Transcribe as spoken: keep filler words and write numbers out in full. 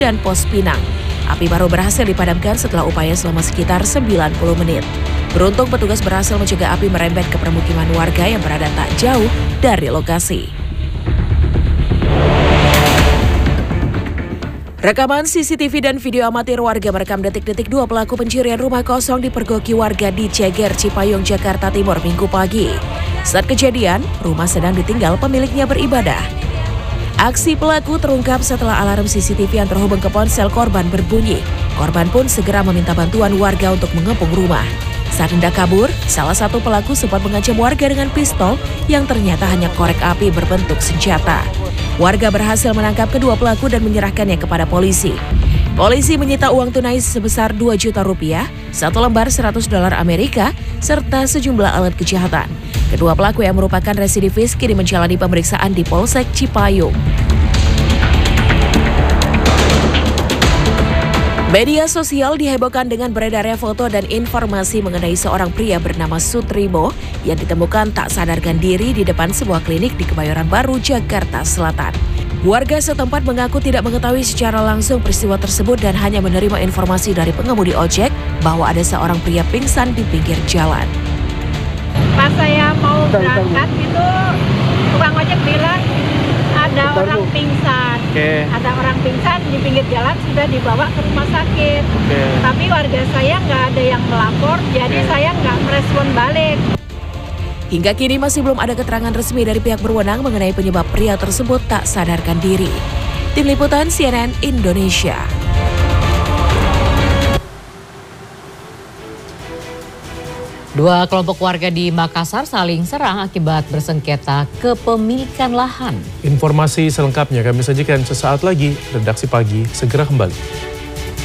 dan Pos Pinang. Api baru berhasil dipadamkan setelah upaya selama sekitar sembilan puluh menit. Beruntung petugas berhasil mencegah api merembet ke permukiman warga yang berada tak jauh dari lokasi. Rekaman C C T V dan video amatir warga merekam detik-detik dua pelaku pencurian rumah kosong dipergoki warga di Ceger, Cipayung, Jakarta Timur Minggu pagi. Saat kejadian, rumah sedang ditinggal pemiliknya beribadah. Aksi pelaku terungkap setelah alarm C C T V yang terhubung ke ponsel korban berbunyi. Korban pun segera meminta bantuan warga untuk mengepung rumah. Saat hendak kabur, salah satu pelaku sempat mengancam warga dengan pistol yang ternyata hanya korek api berbentuk senjata. Warga berhasil menangkap kedua pelaku dan menyerahkannya kepada polisi. Polisi menyita uang tunai sebesar dua juta rupiah, satu lembar seratus dolar Amerika, serta sejumlah alat kejahatan. Kedua pelaku yang merupakan residivis kini menjalani pemeriksaan di Polsek Cipayung. Media sosial dihebohkan dengan beredarnya foto dan informasi mengenai seorang pria bernama Sutrimo yang ditemukan tak sadarkan diri di depan sebuah klinik di Kebayoran Baru, Jakarta Selatan. Warga setempat mengaku tidak mengetahui secara langsung peristiwa tersebut dan hanya menerima informasi dari pengemudi ojek bahwa ada seorang pria pingsan di pinggir jalan. Pas saya mau berangkat itu, tukang ojek bilang ada orang pingsan. Okay. Ada orang pingsan di pinggir jalan sudah dibawa ke rumah sakit. Okay. Tapi warga saya nggak ada yang melapor, jadi okay. saya nggak merespon balik. Hingga kini masih belum ada keterangan resmi dari pihak berwenang mengenai penyebab pria tersebut tak sadarkan diri. Tim Liputan C N N Indonesia. Dua kelompok warga di Makassar saling serang akibat bersengketa kepemilikan lahan. Informasi selengkapnya kami sajikan sesaat lagi. Redaksi Pagi segera kembali.